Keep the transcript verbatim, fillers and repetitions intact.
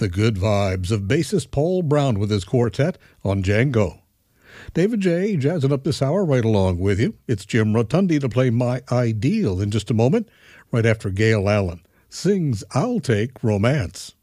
The good vibes of bassist Paul Brown with his quartet on Django. David J. jazzing up this hour right along with you. It's Jim Rotundi to play My Ideal in just a moment, right after Gail Allen sings I'll Take Romance.